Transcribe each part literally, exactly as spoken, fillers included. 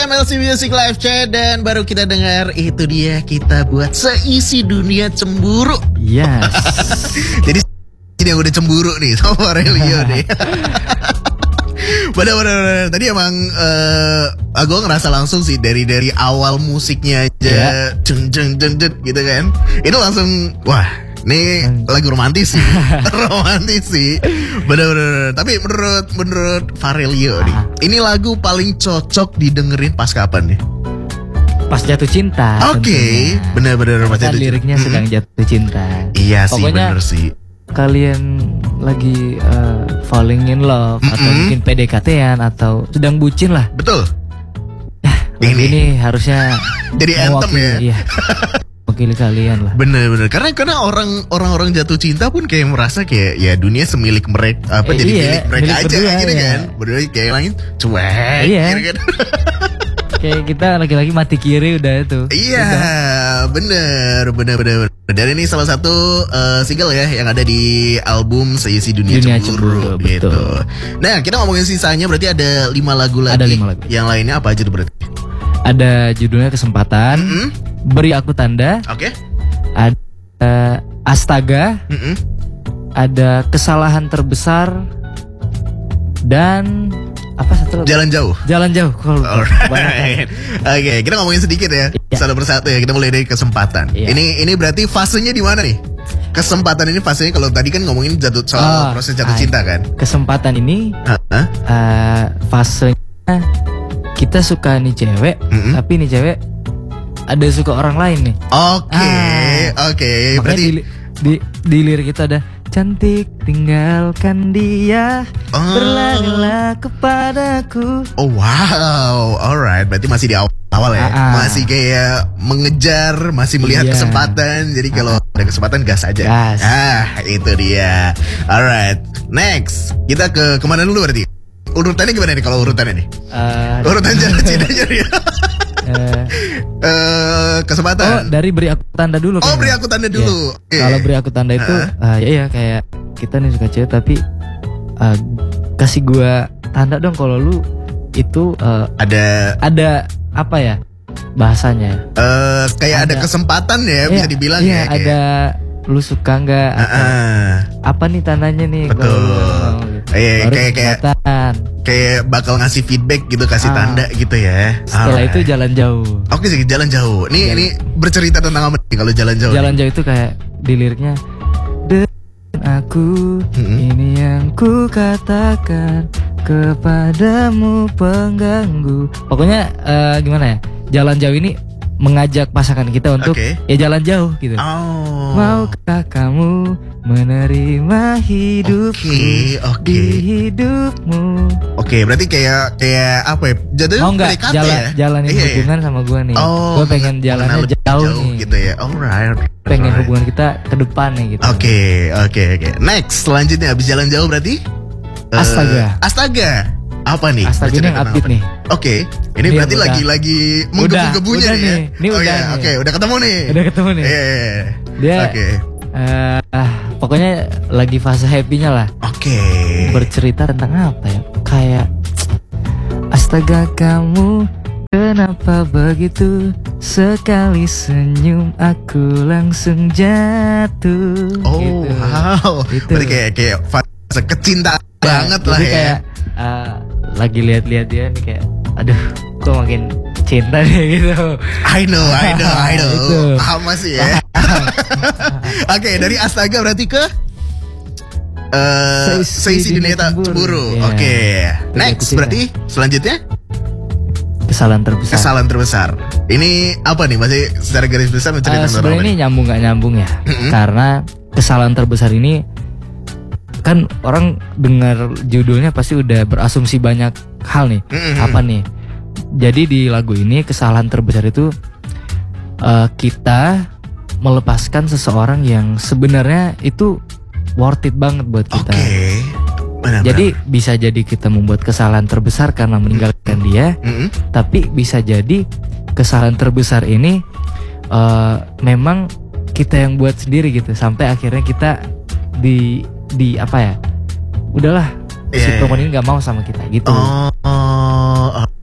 M L C Music Live Chat. Dan baru kita dengar itu dia, kita buat seisi dunia cemburu. Yes. Jadi ini yang udah cemburu nih sama Aurelio nih. Bener-bener tadi emang uh, gue ngerasa langsung sih dari dari awal musiknya aja, yeah. jeng jeng jeng jeng gitu kan. Itu langsung wah, ini lagu romantis sih, romantis sih. Bener-bener. Tapi menurut menurut Aurelio nih, ini lagu paling cocok didengerin pas kapan nih? Pas jatuh cinta. Oke, okay. Bener-bener pas jatuh cinta. Liriknya sedang jatuh cinta. Iya sih, pokoknya, bener sih. Kalian lagi uh, falling in love mm-hmm. atau mungkin P D K T-an atau sedang bucin lah. Betul. Ya, ini, ini harusnya jadi anthem ya. Iya. Mewakili kalian lah. Bener-bener. Karena karena orang orang-orang jatuh cinta pun kayak merasa kayak ya dunia semilik mereka, apa eh, jadi iya, milik mereka milik aja berdua, gitu iya. kan. Berdua kayak langit cuek iya. gitu kan. Kayak kita laki-laki mati kiri udah itu. Iya, udah. bener, bener, bener. Dan ini salah satu uh, single ya yang ada di album Seisi Dunia, Dunia Cemburu, Cemburu gitu. Betul. Nah, kita ngomongin sisanya berarti ada lima lagu lagi. Ada lima lagu. Yang lainnya apa aja tuh berarti? Ada judulnya Kesempatan, mm-hmm. Beri Aku Tanda. Oke. Okay. Ada uh, Astaga. Mm-hmm. Ada Kesalahan Terbesar dan apa satu lagi? Jalan Jauh. Jalan Jauh. Alright. Oke, okay, kita ngomongin sedikit ya. Yeah. Satu persatu ya. Kita mulai dari Kesempatan. Yeah. Ini ini berarti fasenya di mana nih? Kesempatan ini fasenya kalau tadi kan ngomongin jatuh soal oh, proses jatuh ay. cinta kan. Kesempatan ini uh-huh. uh, fasenya kita suka nih cewek, mm-hmm. tapi nih cewek ada suka orang lain nih. Oke, okay, ah. oke. Okay. Berarti di, di di lirik itu ada cantik tinggalkan dia, oh. berlarilah kepadaku. Oh wow, alright. Berarti masih di awal, awal ya, ah. masih kayak mengejar, masih melihat yeah. kesempatan. Jadi kalau ah. ada kesempatan gas aja. Gas. Ah, itu dia. Alright, next kita ke kemana dulu berarti? Urutannya gimana nih kalau urutannya nih? Uh, Urutan jalan cinta jadi. Uh, uh, kesempatan. Oh, dari Beri Aku Tanda dulu. Oh, Beri Aku Tanda dulu. Yeah. Okay. Kalau Beri Aku Tanda itu, uh. Uh, ya ya kayak kita nih suka cewek tapi uh, kasih gua tanda dong kalau lu itu uh, ada ada apa ya bahasanya? Uh, kayak ada, ada kesempatan ya, iya, bisa dibilang iya, ya. Kayak. Ada lu suka nggak? Uh-uh. Apa nih tandanya nih? Betul. Kalau, gitu. Eh, kayak kayak kayak bakal ngasih feedback gitu, kasih ah. tanda gitu ya. Setelah Alright. itu Jalan Jauh. Oke sih, Jalan Jauh. Nih jalan. Ini bercerita tentang apa nih kalau Jalan Jauh? Jalan nih? Jauh itu kayak di liriknya, dengan aku mm-hmm. ini yang ku katakan kepadamu pengganggu. Pokoknya uh, gimana ya? Jalan Jauh ini mengajak pasangan kita untuk okay. ya jalan jauh gitu. Oh. Maukah kamu menerima hidupku okay, okay. di hidupmu? Oke, okay, berarti kayak kayak apa ya? Jadi oh enggak, jalan ya? jalanin iya, hubungan sama gue nih. Oh, gue pengen jalannya jauh, jauh nih. Gitu ya. Alright. Pengen alright. hubungan kita ke depan nih gitu. Oke, okay, oke, okay, oke. Okay. Next, selanjutnya habis Jalan Jauh berarti Astaga. Uh, Astaga. Apa nih? Astaga ini yang upbeat nih. Oke, okay. ini dia berarti lagi-lagi menggebu-gebunya nih. Ya? Ini oh udah ya, oke, okay. udah ketemu nih. Udah ketemu nih. Iya. Yeah. Dia Oke. Okay. Uh, pokoknya lagi fase happy-nya lah. Oke. Okay. Bercerita tentang apa ya? Kayak astaga kamu kenapa begitu? Sekali senyum aku langsung jatuh. Oh, gitu. wow. Gitu. Berarti kayak kayak fase kecintaan ya, banget lah ya. Kayak uh, lagi lihat-lihat dia nih kayak aduh, kok makin cinta deh gitu. I know, I know, I know. Paham masih ya. Oke, okay, dari Astaga berarti ke uh, Seisi Dunia Cemburu. Yeah. Oke, okay. Next berarti selanjutnya Kesalahan Terbesar. Kesalahan Terbesar. Ini apa nih? Masih secara garis besar menceritakan uh, sebenarnya ini nyambung nggak nyambung ya? Mm-hmm. Karena Kesalahan Terbesar ini kan orang dengar judulnya pasti udah berasumsi banyak hal nih. Mm-hmm. Apa nih? Jadi di lagu ini Kesalahan Terbesar itu uh, kita melepaskan seseorang yang sebenarnya itu worth it banget buat kita. Okay. Benar, jadi benar. bisa jadi kita membuat kesalahan terbesar karena meninggalkan mm-hmm. dia, mm-hmm. tapi bisa jadi kesalahan terbesar ini uh, memang kita yang buat sendiri gitu, sampai akhirnya kita di di apa ya? Udahlah, yeah, si perempuan yeah. ini nggak mau sama kita gitu. Oh, oh, okay.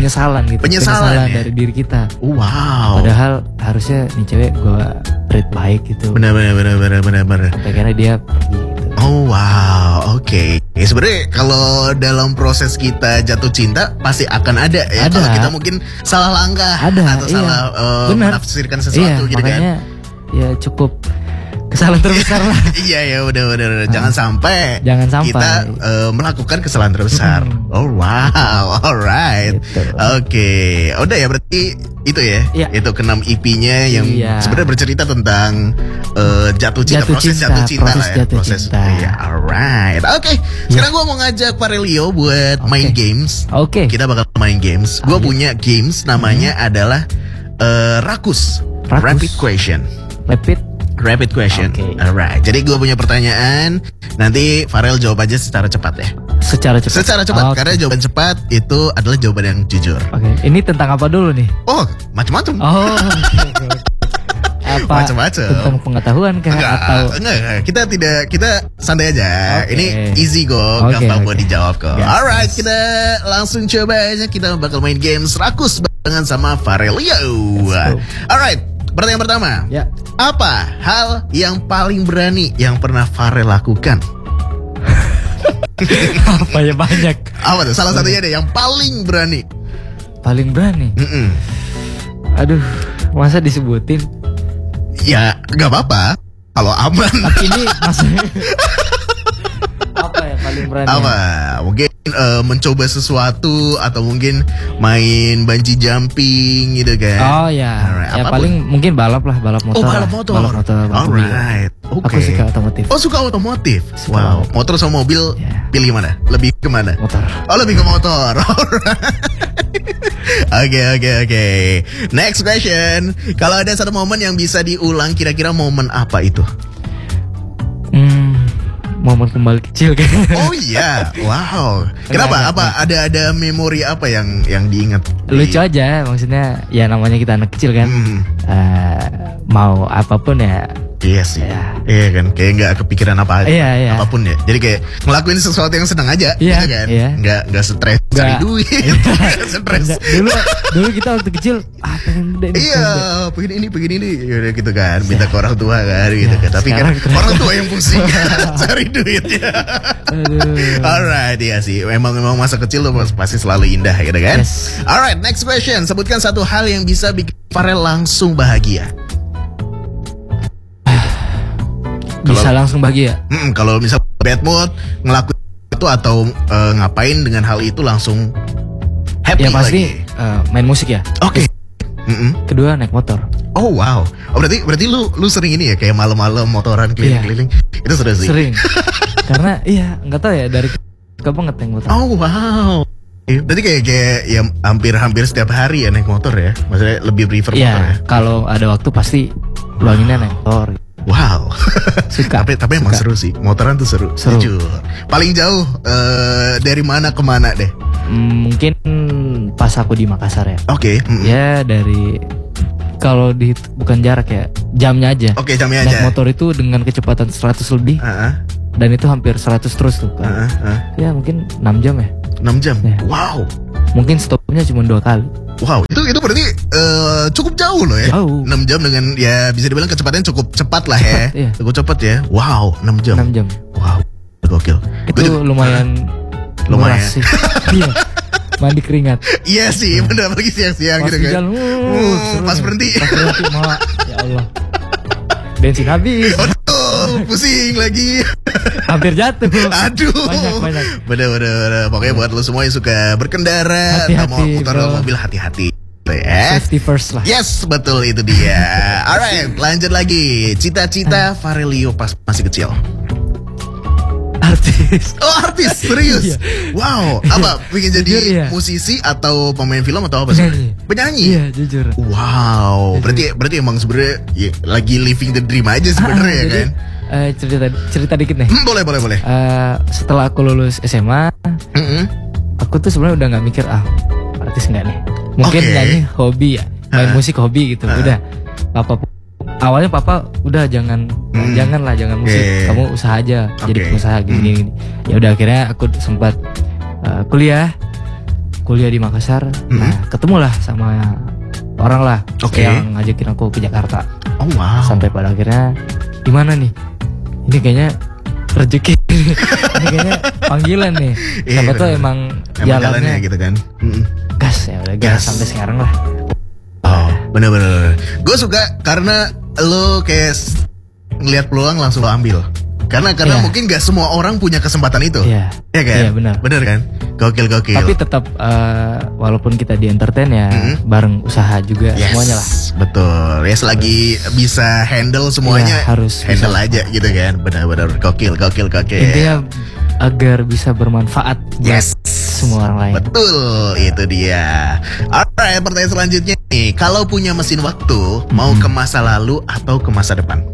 penyesalan gitu. Penyesalan, ya? dari diri kita. Wow. Padahal harusnya nih cewek gue treat baik gitu. Benar benar benar benar benar benar. Akhirnya dia pergi gitu. Oh wow, oke. Okay. Ya sebenarnya kalau dalam proses kita jatuh cinta pasti akan ada ya. Ada. Kalau kita mungkin salah langkah ada, atau iya. salah uh, menafsirkan sesuatu iya, gitu makanya, kan. Ya cukup kesalahan terbesar lah. Iya ya udah udah, udah. Jangan sampai Jangan sampai kita uh, melakukan kesalahan terbesar. Hmm. Oh wow, alright. Gitu. Oke, okay. Udah ya berarti itu ya. Iya. Itu keenam E P-nya yang Iya. sebenarnya bercerita tentang uh, jatuh cinta, Jatuh proses cinta, jatuh cinta proses lah ya. jatuh Proses. cinta. Iya, alright. Oke, okay. Sekarang gue mau ngajak Farelio buat Oke. main games. Oke. Kita bakal main games. Gue Ayo. punya games namanya adalah uh, Rakus. Rakus. Rapid Question. Rapid. Rapid question. Oke. Alright. Jadi gue punya pertanyaan. Nanti Farel jawab aja secara cepat ya. Secara cepat. Secara cepat. Oke. Karena jawaban cepat itu adalah jawaban yang jujur. Oke. Ini tentang apa dulu nih? Oh, macam-macam. Oh. oke, oke. Apa? Macam-macam. Tentang pengetahuan kah Enggak, atau? enggak, enggak. Kita tidak, kita santai aja. Oke. Ini easy kok, Oke, gampang oke. buat dijawab kok. Yes, Alright, yes. kita langsung coba aja. Kita bakal main games Rakus barengan sama Farelio. go. Alright, pertanyaan pertama. Ya. Apa hal yang paling berani yang pernah Farel lakukan? Apa ya banyak? Apa tuh? Salah satunya deh yang paling berani. Paling berani. Mm-mm. Aduh, masa disebutin? Ya, nggak apa-apa. Kalau aman. Tapi ini maksudnya apa ya paling berani? Apa? Mungkin eh, mencoba sesuatu atau mungkin main bungee jumping gitu kan? Oh ya, Alright, ya apapun. paling mungkin balap lah, balap motor. Oh, balap lah. motor. Balap motor. balap mobil. Alright. Oke. Aku suka otomotif. Oh, suka otomotif. Suka Wow. banget. Motor sama mobil Ya. pilih mana? Lebih kemana? Motor. Oh, lebih ke motor. Alright. Oke, oke, oke. Next question. Kalau ada satu momen yang bisa diulang, kira-kira momen apa itu? Hmm, momen kembali kecil kayaknya. Oh iya, wow. Kenapa? Enggak, Apa? Ada ada memori apa yang yang diingat? Lucu aja, maksudnya ya namanya kita anak kecil kan. Hmm. Eh, mau apapun ya. Iya sih. Ya. Iya kan, kayak nggak kepikiran apa Iya, iya. apapun ya. Jadi kayak ngelakuin sesuatu yang senang aja, Iya, gitu kan? iya. Nggak nggak stres cari Nggak. duit, nggak stres. Enggak, dulu dulu kita waktu kecil ah pengen deh, Iya, pengen ini, pengen ini, yaudah gitu kan, minta ke orang tua kan, gitu Ya, kan. Tapi kan sekarang ternyata- orang tua yang pusing kan, cari duitnya. Aduh. Alright, iya sih. Memang memang masa kecil tuh pasti selalu indah, gitu kan? Yes. Alright, next question. Sebutkan satu hal yang bisa bikin Farel langsung bahagia. Bisa langsung bahagia. Hmm, kalau misal bad mood ngelakuin itu atau eh, ngapain dengan hal itu langsung happy Ya pasti lagi. eh, main musik ya. Oke. Mm-mm. Kedua naik motor. Oh wow. Oh berarti berarti lu lu sering ini ya kayak malam-malam motoran keliling-keliling. Itu seru sih. Sering. Karena iya nggak tahu ya dari suka banget naik motor. Oh wow. Eh, Berarti kayak kayak ya hampir-hampir setiap hari ya naik motor ya. Maksudnya lebih prefer motor ya. Iya, kalau ada waktu pasti luanginnya naik motor. Wow. Suka. tapi tapi emang Suka. seru sih. Motoran tuh seru. Seru. Jujur. Paling jauh eh, dari mana ke mana deh? Hmm, mungkin pas aku di Makassar ya. Oke. mm-mm. Ya dari kalau di bukan jarak ya, jamnya aja. Oke, jamnya Naik aja. motor itu dengan kecepatan seratus lebih Heeh, dan itu hampir seratus terus tuh kan. heeh, heeh. Ya mungkin enam jam ya. enam jam. Ya. Wow. Mungkin stopnya cuma dua kali. Wow, itu itu berarti eh, cukup jauh loh ya. Jauh. enam jam dengan ya bisa dibilang kecepatannya cukup cepat lah ya. Cepat, iya. Cukup cepat ya. Wow, enam jam. enam jam. Wow, gokil. Itu Gua juga- lumayan Lumayan. nguras sih. Iya. Mandi keringat. Iya sih, bener apalagi siang-siang Pas gitu di kan. jalan, uh, Uh, seru pas nih. berhenti. Pas berhenti, mak. Ya Allah. Bensin habis. Aduh, pusing lagi. Hampir jatuh. Aduh. Banyak, banyak. Bener, bener, bener. Pokoknya buat lo semua yang suka berkendara, Hati-hati, atau mau motor bro. atau mobil hati-hati. Gitu ya. Safety first lah. Yes, betul itu dia. Alright, lanjut lagi. Cita-cita Farelio pas masih kecil. Artis. Oh, artis, serius. Iya. Wow, apa? Pengen jadi Jujur, iya. musisi atau pemain film atau apa sih? Penyanyi. Penyanyi. Iya, jujur. Wow, berarti berarti emang sebenarnya ya, lagi living the dream aja sebenarnya ya Ah, jadi, kan? eh, cerita cerita dikit nih. Hmm, boleh, boleh, boleh. Eh, setelah aku lulus S M A, Mm-mm. aku tuh sebenarnya udah nggak mikir ah artis nggak nih. Mungkin Oke. nyanyi hobi ya, main Ah. musik hobi gitu. Ah. Udah. Papa awalnya papa udah jangan Hmm. jangan lah jangan musik. Oke. Kamu usaha aja jadi Oke. pengusaha gini gini. Ya udah akhirnya aku sempat eh, kuliah kuliah di Makassar. Mm-hmm. Nah, ketemulah sama orang lah Oke. yang ngajakin aku ke Jakarta. Oh wow. Sampai pada akhirnya gimana nih? Ini kayaknya rezeki. Ini kayaknya panggilan nih. Iya, Siapa tuh bener-bener. emang, Emang jalannya jalannya gitu kan. Mm-mm. gas ya udah gas. Gas. Sampai sekarang lah. Oh, bener-bener. Gue suka karena lo kayak s- ngelihat peluang langsung lo ambil. Karena karena Iya. mungkin gak semua orang punya kesempatan itu. Iya. Iya kan? Iya, benar. Bener kan? Gokil gokil. Tapi tetap eh, walaupun kita di entertain ya Mm-hmm. bareng usaha juga Yes, semuanya lah. betul. Ya selagi bisa handle semuanya, Iya, harus handle bisa. aja gitu kan. Benar-benar gokil gokil gokil. Intinya agar bisa bermanfaat buat Yes. semua orang lain. Betul, itu dia. Alright, pertanyaan selanjutnya nih. Kalau punya mesin waktu, mau ke masa lalu atau ke masa depan?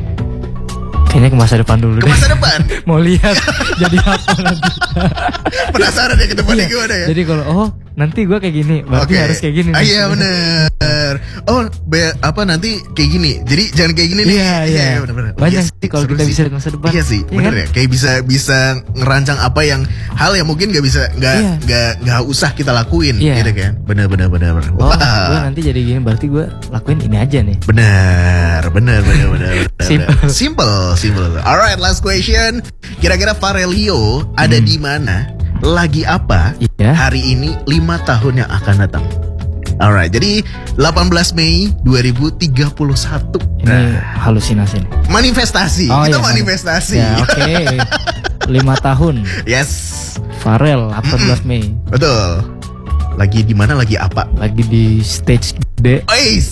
Kayaknya ke masa depan dulu Ke deh. masa depan. Mau lihat jadi apa nanti. Penasaran ya ke depannya Iya. gimana ya? Jadi kalau oh nanti gue kayak gini, berarti Oke. harus kayak gini. Ah, nih. iya bener. Oh, be, apa nanti kayak gini. Jadi jangan kayak gini nih. Iya, iya. bener-bener. Banyak Iya sih kalau seru kita sih. bisa lihat masa depan. Iya sih, Iya bener kan? ya. Kayak bisa bisa ngerancang apa yang hal yang mungkin gak bisa nggak Iya. nggak nggak usah kita lakuin, Iya. gitu kan? Bener bener bener. bener. Oh, Wah. gue nanti jadi gini, berarti gue lakuin ini aja nih. Bener, bener, bener, bener, bener. Simple. Simple, simple. Alright, last question. Kira-kira Farelio ada di mana? Lagi apa? Iya. Hari ini lima tahun yang akan datang. Alright, jadi delapan belas Mei dua ribu tiga puluh satu. Ini Nah, halusinasi nih. manifestasi. Oh, Kita iya, manifestasi. Ya oke. Lima tahun. Yes. Farel delapan belas Mei. Betul. Lagi di mana? Lagi apa? Lagi di stage gede Ois.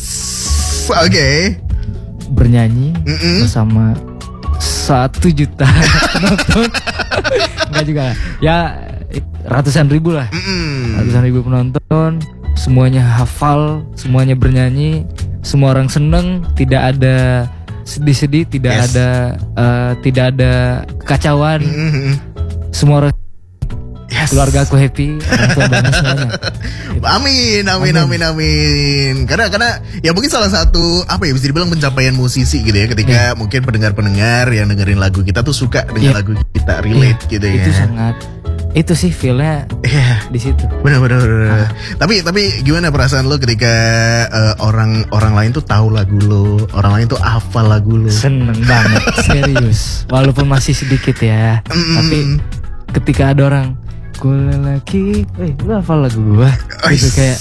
Oke. bernyanyi Mm-mm. bersama satu juta penonton. Enggak juga lah. Ya ratusan ribu lah. Mm-mm. Ratusan ribu penonton, semuanya hafal, semuanya bernyanyi, semua orang seneng, tidak ada sedih-sedih, tidak Yes. ada eh, tidak ada kekacauan, Mm-mm. semua orang Yes. keluarga aku happy, orang tua bangga semuanya. Gitu. Amin, amin, amin, amin. Karena karena ya mungkin salah satu apa ya bisa dibilang pencapaian musisi gitu ya ketika mungkin pendengar-pendengar yang dengerin lagu kita tuh suka dengan Iya. lagu kita, relate Iya, gitu ya. Itu sangat, itu sih feelnya Iya. di situ. Benar benar benar. Tapi tapi gimana perasaan lo ketika eh, orang orang lain tuh tahu lagu lo, orang lain tuh hafal lagu lo. Seneng banget, serius. Walaupun masih sedikit ya, Mm-mm. tapi ketika ada orang gue lelaki, eh lu hafal lagu gua, gitu kayak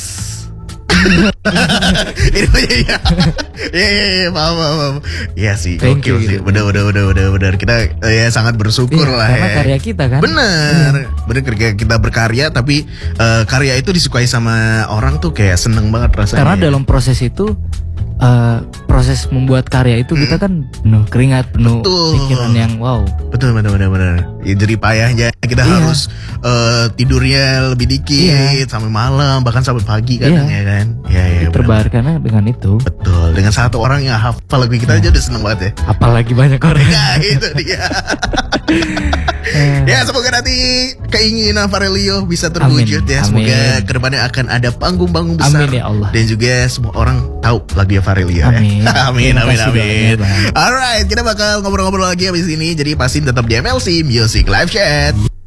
Ini ya, ya, ya, ya, paham, paham, paham. Iya sih, Thank gokil you, sih. gitu. Bener, bener, bener, bener, bener. Kita eh, ya sangat bersyukur iya, lah karena ya. karya kita kan. Bener, bener ketika kita berkarya, tapi eh, karya itu disukai sama orang tuh kayak seneng banget rasanya. Karena dalam proses itu, eh, proses membuat karya itu kita kan penuh keringat, penuh Betul. pikiran yang wow. Betul, bener, bener, bener. Ya, jadi payahnya kita Iya. harus eh, tidurnya lebih dikit Iya. sampai malam, bahkan sampai pagi kadang Iya. ya kan. Iya, iya. bener. Terbayarkannya dengan itu. Betul, dengan satu orang yang hafal lagu kita aja udah seneng banget ya. Apalagi banyak orang. Nah, itu dia. Ya, semoga nanti keinginan Farelio bisa terwujud Amin, ya. Semoga amin. kedepannya akan ada panggung-panggung besar. Amin ya Allah. Dan juga semua orang tahu lagu Farelio Amin. ya. Amin, Terima amin, kasih amin. doanya, Bang. Alright, kita bakal ngobrol-ngobrol lagi habis ini. Jadi pasti tetap di M L C Music Live Chat.